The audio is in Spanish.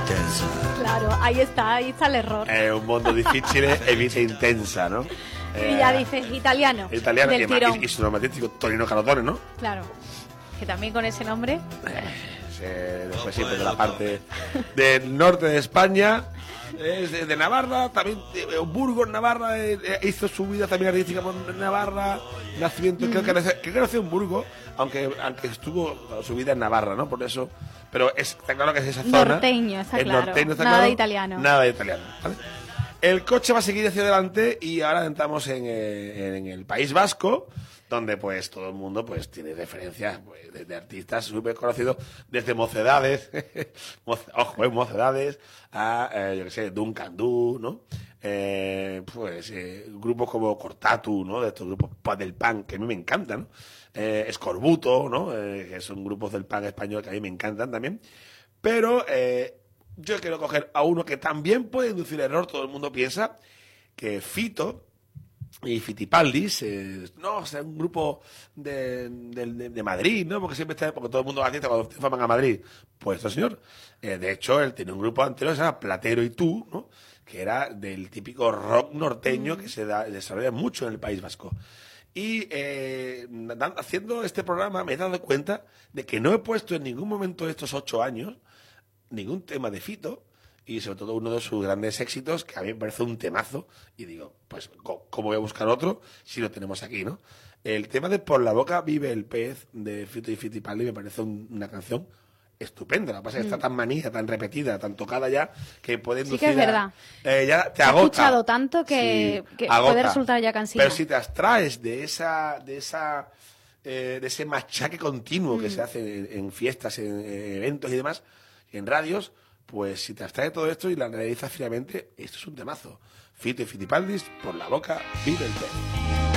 intensa. Claro, ahí está el error. Un mundo difícil e vita intensa, ¿no? Y ya dices italiano. Italiano del tirón. y su nombre artístico Tonino Carotone, ¿no? Claro. Que también con ese nombre. Después siempre de la parte del norte de España, de Navarra, también Burgos, Navarra, hizo su vida también artística por Navarra, nacimiento, creo que nació en Burgos, aunque estuvo su vida en Navarra, ¿no? Por eso, pero está claro que es esa zona. Norteño, está claro. Norteño, está nada claro, de italiano. Nada de italiano, ¿vale? El coche va a seguir hacia adelante y ahora entramos en el País Vasco, donde pues todo el mundo pues tiene referencias pues, de artistas súper conocidos desde Mocedades, Mocedades a, yo que sé, Duncan Du, ¿no? Grupos como Cortatu, ¿no? De estos grupos del punk que a mí me encantan, ¿no? Escorbuto, ¿no? Que son grupos del punk español que a mí me encantan también. Pero yo quiero coger a uno que también puede inducir error. Todo el mundo piensa que Fito y Fitipaldis, no, o sea, un grupo de Madrid, ¿no? Porque todo el mundo artista cuando forman a Madrid. Pues esto, señor, de hecho, él tiene un grupo anterior que se llama Platero y Tú, ¿no? Que era del típico rock norteño que se desarrolla mucho en el País Vasco. Y haciendo este programa me he dado cuenta de que no he puesto en ningún momento de estos 8 años ningún tema de Fito, y sobre todo uno de sus grandes éxitos, que a mí me parece un temazo, y digo, pues, ¿cómo voy a buscar otro si lo tenemos aquí, no? El tema de Por la boca vive el pez, de Fito y Fitipaldi, me parece una canción estupenda. Lo que pasa es que está tan manida, tan repetida, tan tocada ya, que puede inducir... Sí que es verdad. Ya te He agota. escuchado tanto que agota. puede resultar ya cansino. Pero si te abstraes de ese machaque continuo que se hace en fiestas, en eventos y demás, en radios, pues si te abstraes de todo esto y la analizas fríamente, esto es un temazo. Fito y Fitipaldis, Por la boca vive el pez.